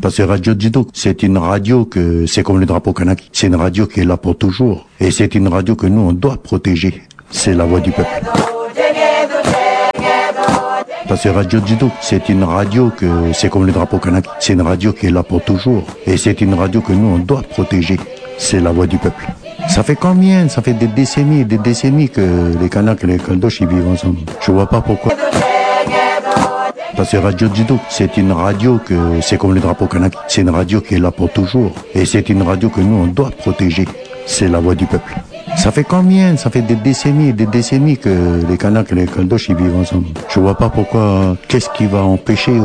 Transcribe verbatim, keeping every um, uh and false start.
Parce que Radio Djidouk, c'est une radio que, c'est comme le drapeau kanaki, c'est une radio qui est là pour toujours. Et c'est une radio que nous, on doit protéger. C'est la voix du peuple. Parce que Radio Djidouk, c'est une radio que, c'est comme le drapeau kanaki, c'est une radio qui est là pour toujours. Et c'est une radio que nous, on doit protéger. C'est la voix du peuple. Ça fait combien? Ça fait des décennies et des décennies que les Kanaks et les Kaldoches ils vivent ensemble. Je vois pas pourquoi. Parce que Radio Djidouk, c'est une radio que, c'est comme le drapeau kanaki, c'est une radio qui est là pour toujours. Et c'est une radio que nous, on doit protéger. C'est la voix du peuple. Ça fait combien? Ça fait des décennies et des décennies que les Kanaks et les Kaldoches ils vivent ensemble. Je vois pas pourquoi, qu'est-ce qui va empêcher